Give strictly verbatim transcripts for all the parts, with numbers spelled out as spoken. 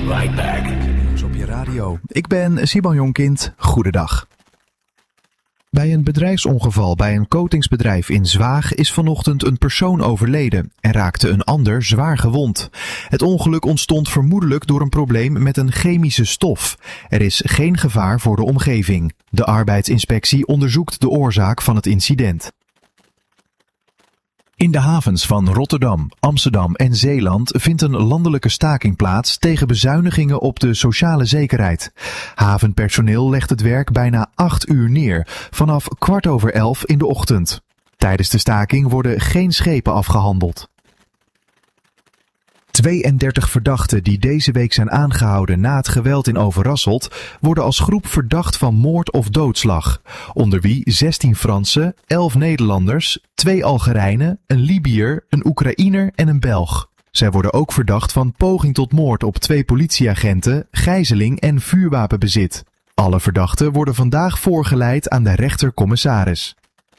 right back. Nieuws op je radio. Ik ben Simon Jonkind. Goedendag. Bij een bedrijfsongeval bij een coatingsbedrijf in Zwaag is vanochtend een persoon overleden en raakte een ander zwaar gewond. Het ongeluk ontstond vermoedelijk door een probleem met een chemische stof. Er is geen gevaar voor de omgeving. De arbeidsinspectie onderzoekt de oorzaak van het incident. In de havens van Rotterdam, Amsterdam en Zeeland vindt een landelijke staking plaats tegen bezuinigingen op de sociale zekerheid. Havenpersoneel legt het werk bijna acht uur neer, vanaf kwart over elf in de ochtend. Tijdens de staking worden geen schepen afgehandeld. tweeëndertig verdachten die deze week zijn aangehouden na het geweld in Overasselt worden als groep verdacht van moord of doodslag. Onder wie zestien Fransen, elf Nederlanders, twee Algerijnen, een Libiër, een Oekraïner en een Belg. Zij worden ook verdacht van poging tot moord op twee politieagenten, gijzeling en vuurwapenbezit. Alle verdachten worden vandaag voorgeleid aan de rechter-commissaris.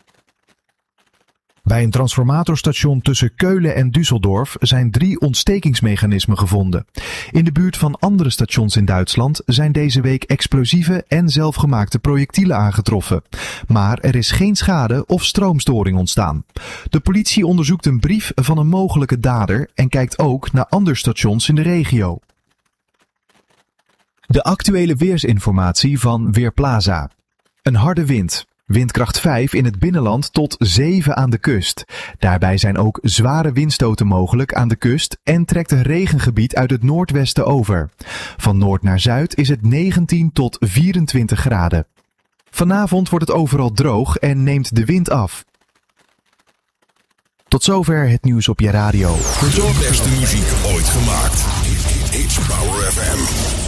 Bij een transformatorstation tussen Keulen en Düsseldorf zijn drie ontstekingsmechanismen gevonden. In de buurt van andere stations in Duitsland zijn deze week explosieve en zelfgemaakte projectielen aangetroffen. Maar er is geen schade of stroomstoring ontstaan. De politie onderzoekt een brief van een mogelijke dader en kijkt ook naar andere stations in de regio. De actuele weersinformatie van Weerplaza. Een harde wind. Windkracht vijf in het binnenland tot zeven aan de kust. Daarbij zijn ook zware windstoten mogelijk aan de kust en trekt een regengebied uit het noordwesten over. Van noord naar zuid is het negentien tot vierentwintig graden. Vanavond wordt het overal droog en neemt de wind af. Tot zover het nieuws op je radio. De beste muziek ooit gemaakt. It's Power F M.